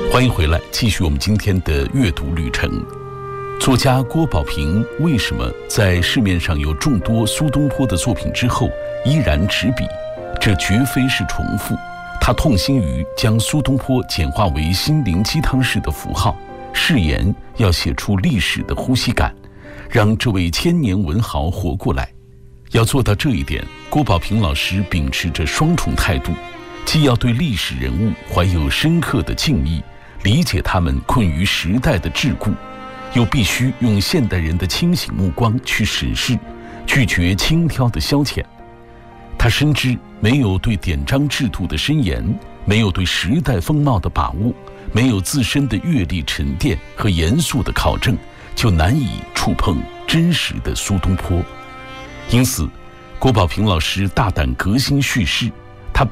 欢迎回来，继续我们今天的阅读旅程。作家郭宝平为什么在市面上有众多苏东坡的作品之后依然执笔？这绝非是重复，他痛心于将苏东坡简化为心灵鸡汤式的符号，誓言要写出历史的呼吸感，让这位千年文豪活过来。要做到这一点，郭宝平老师秉持着双重态度，既要对历史人物怀有深刻的敬意，理解他们困于时代的桎梏，又必须用现代人的清醒目光去审视，拒绝轻佻的消遣。他深知没有对典章制度的深研，没有对时代风貌的把握，没有自身的阅历沉淀和严肃的考证，就难以触碰真实的苏东坡。因此，郭宝平老师大胆革新叙事，